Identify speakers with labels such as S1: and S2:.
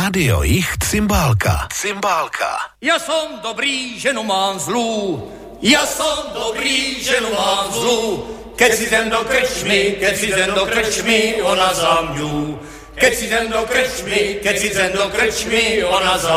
S1: Rádio Jich Cymbálka.
S2: Ja som dobrý, ženu mám zlú. Ja som dobrý, ženu mám zlú. Keď si jdem do krčmy, ona za mňu. Keď si jdem do krčmy, ona za